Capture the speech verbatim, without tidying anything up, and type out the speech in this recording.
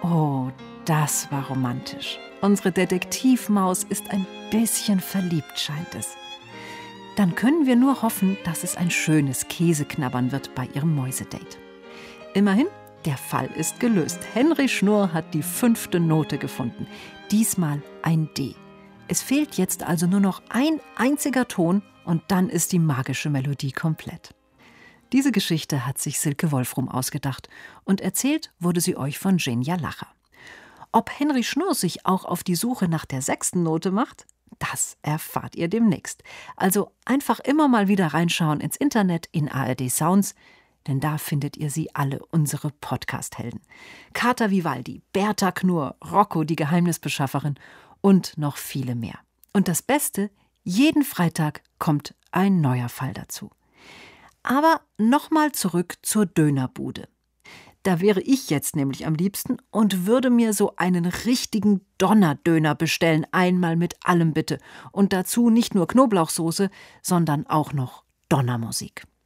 Oh, das war romantisch. Unsere Detektivmaus ist ein bisschen verliebt, scheint es. Dann können wir nur hoffen, dass es ein schönes Käseknabbern wird bei ihrem Mäusedate. Immerhin, der Fall ist gelöst. Henry Schnurr hat die fünfte Note gefunden. Diesmal ein D. Es fehlt jetzt also nur noch ein einziger Ton und dann ist die magische Melodie komplett. Diese Geschichte hat sich Silke Wolfrum ausgedacht und erzählt wurde sie euch von Genia Lacher. Ob Henry Schnurr sich auch auf die Suche nach der sechsten Note macht, das erfahrt ihr demnächst. Also einfach immer mal wieder reinschauen ins Internet in A R D Sounds, denn da findet ihr sie alle, unsere Podcast-Helden. Kater Vivaldi, Berta Knurr, Rocco, die Geheimnisbeschafferin und noch viele mehr. Und das Beste, jeden Freitag kommt ein neuer Fall dazu. Aber nochmal zurück zur Dönerbude. Da wäre ich jetzt nämlich am liebsten und würde mir so einen richtigen Donnerdöner bestellen, einmal mit allem bitte. Und dazu nicht nur Knoblauchsoße, sondern auch noch Donnermusik.